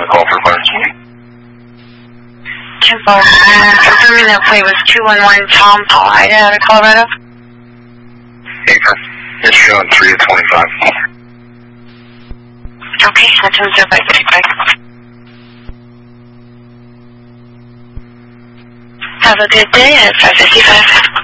call for clarification. 10-4, confirming that plate was 211 Tom Paul Ida out of Colorado. Acre. It's showing 3 of 25. Okay, that's 10555. Have a good day at 555.